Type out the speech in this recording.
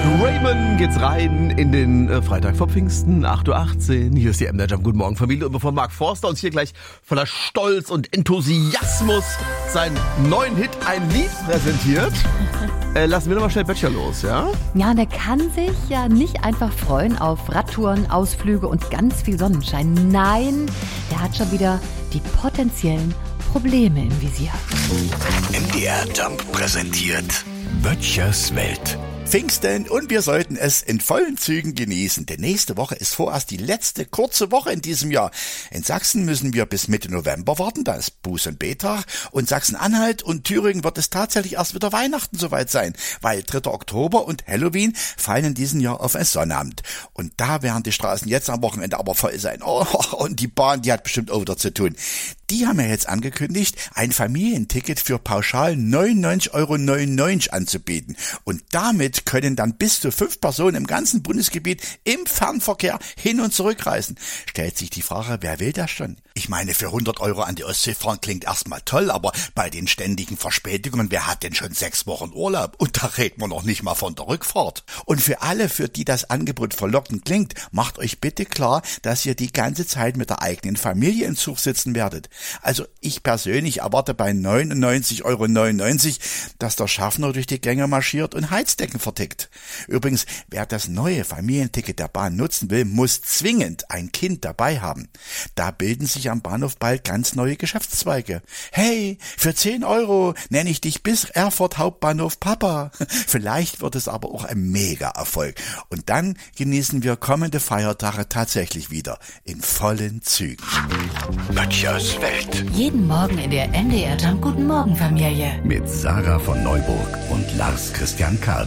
Raymond geht's rein in den Freitag vor Pfingsten, 8.18 Uhr. Hier ist die MDR Jam. Guten Morgen, Familie. Und bevor Mark Forster uns hier gleich voller Stolz und Enthusiasmus seinen neuen Hit Ein Lied präsentiert, lassen wir nochmal schnell Böttcher los, ja? Ja, der kann sich ja nicht einfach freuen auf Radtouren, Ausflüge und ganz viel Sonnenschein. Nein, der hat schon wieder die potenziellen Probleme im Visier. MDR Jam präsentiert Böttchers Welt. Pfingsten und wir sollten es in vollen Zügen genießen, denn nächste Woche ist vorerst die letzte kurze Woche in diesem Jahr. In Sachsen müssen wir bis Mitte November warten, da ist Buß- und Bettag, und Sachsen-Anhalt und Thüringen wird es tatsächlich erst wieder Weihnachten soweit sein, weil 3. Oktober und Halloween fallen in diesem Jahr auf einen Sonnabend. Und da werden die Straßen jetzt am Wochenende aber voll sein. Oh, und die Bahn, die hat bestimmt auch wieder zu tun. Die haben ja jetzt angekündigt, ein Familienticket für pauschal 99,99 € anzubieten. Und damit können dann bis zu 5 Personen im ganzen Bundesgebiet im Fernverkehr hin und zurück reisen. Stellt sich die Frage, wer will das schon? Ich meine, für 100 € an die Ostsee fahren klingt erstmal toll, aber bei den ständigen Verspätungen, wer hat denn schon 6 Wochen Urlaub? Und da reden wir noch nicht mal von der Rückfahrt. Und für alle, für die das Angebot verlockend klingt, macht euch bitte klar, dass ihr die ganze Zeit mit der eigenen Familie im Zug sitzen werdet. Also ich persönlich erwarte bei 99,99 €, dass der Schaffner durch die Gänge marschiert und Heizdecken vertickt. Übrigens, wer das neue Familienticket der Bahn nutzen will, muss zwingend ein Kind dabei haben. Da bilden sich am Bahnhof bald ganz neue Geschäftszweige. Hey, für 10 € nenne ich dich bis Erfurt Hauptbahnhof Papa. Vielleicht wird es aber auch ein Mega-Erfolg. Und dann genießen wir kommende Feiertage tatsächlich wieder in vollen Zügen. Böttchers Welt. Jeden Morgen in der MDR Jam. Guten Morgen, Familie. Mit Sarah von Neuburg und Lars Christian Karl.